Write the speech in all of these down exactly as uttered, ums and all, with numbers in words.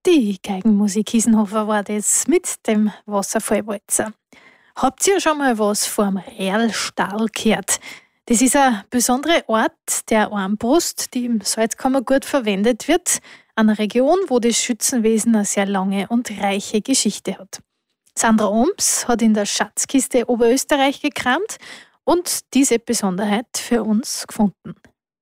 Die Geigenmusik Hiesenhofer war das mit dem Wasserfallwalzer. Habt ihr schon mal was vom Erdlstall gehört? Das ist ein besonderer Ort der Armbrust, die im Salzkammer gut verwendet wird. Eine Region, wo das Schützenwesen eine sehr lange und reiche Geschichte hat. Sandra Oms hat in der Schatzkiste Oberösterreich gekramt und diese Besonderheit für uns gefunden.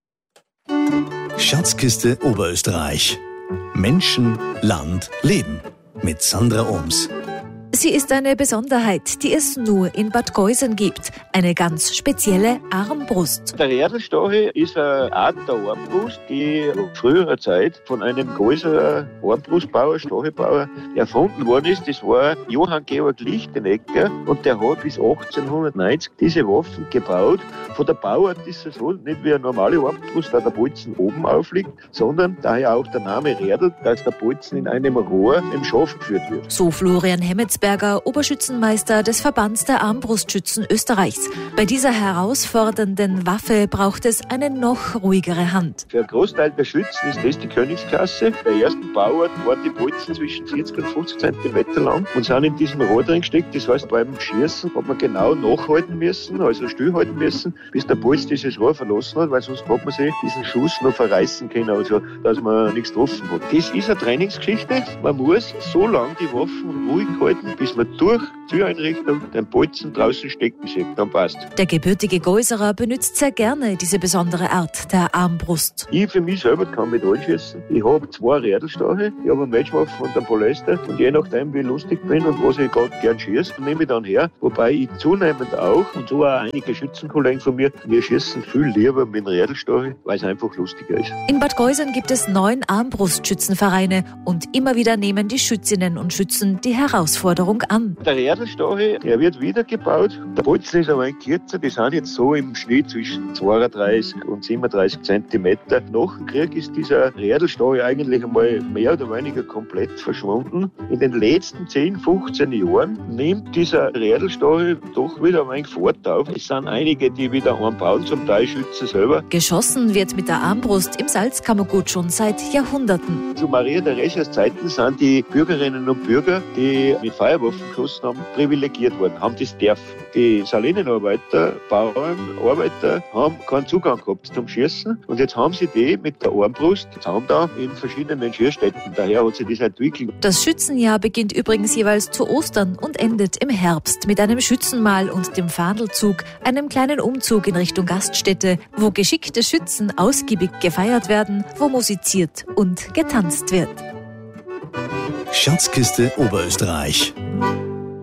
Schatzkiste Oberösterreich. Menschen, Land, Leben. Mit Sandra Oms. Sie ist eine Besonderheit, die es nur in Bad Geusen gibt. Eine ganz spezielle Armbrust. Der Erdlstachel ist eine Art der Armbrust, die in früherer Zeit von einem Geuser Armbrustbauer, Stachelbauer erfunden worden ist. Das war Johann Georg Lichtenegger und der hat bis achtzehnhundertneunzig diese Waffen gebaut. Von der Bauart ist es so, nicht wie eine normale Armbrust, da der Bolzen oben aufliegt, sondern daher auch der Name Erdl, dass der Bolzen in einem Rohr im Schaft geführt wird. So Florian Hemmetsberger, Oberschützenmeister des Verbands der Armbrustschützen Österreichs. Bei dieser herausfordernden Waffe braucht es eine noch ruhigere Hand. Für einen Großteil der Schützen ist das die Königsklasse. Bei der ersten Bauart waren die Bolzen zwischen vierzig und fünfzig Zentimeter lang und sind in diesem Rohr drin gesteckt. Das heißt, beim Schießen hat man genau nachhalten müssen, also stillhalten müssen, bis der Bolz dieses Rohr verlassen hat, weil sonst hat man sich diesen Schuss noch verreißen können, also dass man nichts getroffen hat. Das ist eine Trainingsgeschichte. Man muss so lange die Waffen ruhig halten, bis man durch Zieleinrichtung den Bolzen draußen stecken sieht. Dann passt. Der gebürtige Geuserer benutzt sehr gerne diese besondere Art der Armbrust. Ich für mich selber kann mit schießen. Ich habe zwei Erdlstachel, ich habe eine Matchwaffe und einen Polyester und je nachdem, wie lustig bin und was ich gerade gern schieße, nehme ich dann her. Wobei ich zunehmend auch, und so auch einige Schützenkollegen von mir, wir schießen viel lieber mit dem Erdlstachel, weil es einfach lustiger ist. In Bad Geusen gibt es neun Armbrustschützenvereine und immer wieder nehmen die Schützinnen und Schützen die Herausforderung an. Der Erdlstachel, der wird wiedergebaut. Der Bolzen ist aber ein kürzer, die sind jetzt so im Schnitt zwischen zweiunddreißig und siebenunddreißig Zentimeter. Nach dem Krieg ist dieser Erdlstachel eigentlich einmal mehr oder weniger komplett verschwunden. In den letzten zehn, fünfzehn Jahren nimmt dieser Erdlstachel doch wieder ein wenig Fahrt auf. Es sind einige, die wieder anbauen, zum Teil Schützen selber. Geschossen wird mit der Armbrust im Salzkammergut schon seit Jahrhunderten. Zu Maria Theresias Zeiten sind die Bürgerinnen und Bürger, die mit Feuerwaffen geschossen haben, privilegiert worden, haben das dürfen. Die Salinenarbeiter, Bauern, Arbeiter haben keinen Zugang gehabt zum Schießen und jetzt haben sie die mit der Armbrust zusammen da in verschiedenen Schießstätten. Daher hat sich das entwickelt. Das Schützenjahr beginnt übrigens jeweils zu Ostern und endet im Herbst mit einem Schützenmahl und dem Fahndelzug, einem kleinen Umzug in Richtung Gaststätte, wo geschickte Schützen ausgiebig gefeiert werden, wo musiziert und getanzt wird. Schatzkiste Oberösterreich.